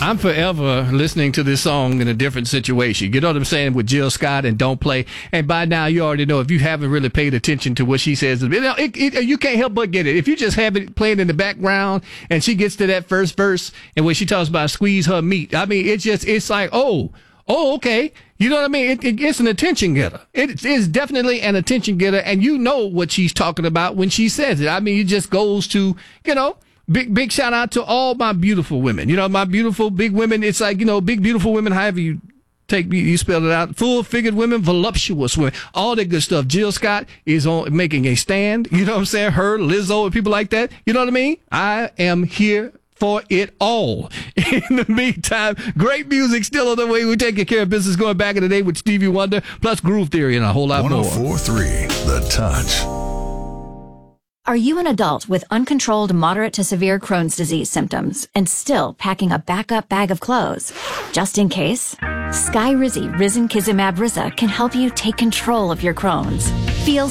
I'm forever listening to this song in a different situation. You know what I'm saying? With Jill Scott and Don't Play. And by now, you already know, if you haven't really paid attention to what she says, you can't help but get it. If you just have it playing in the background and she gets to that first verse and when she talks about squeeze her meat, I mean, it's like, oh, okay. You know what I mean? It's an attention getter. It is definitely an attention getter. And you know what she's talking about when she says it. I mean, it just goes to, big shout out to all my beautiful women. My beautiful big women. It's like, big beautiful women, however you spell it out. Full figured women, voluptuous women, all that good stuff. Jill Scott is on making a stand. You know what I'm saying? Her, Lizzo, and people like that. You know what I mean? I am here for it all. In the meantime, great music still on the way. We're taking care of business, going back in the day with Stevie Wonder, plus Groove Theory and a whole lot more. 104.3 The Touch. Are you an adult with uncontrolled moderate to severe Crohn's disease symptoms and still packing a backup bag of clothes? Just in case, Skyrizi Risankizumab Riza can help you take control of your Crohn's. Feel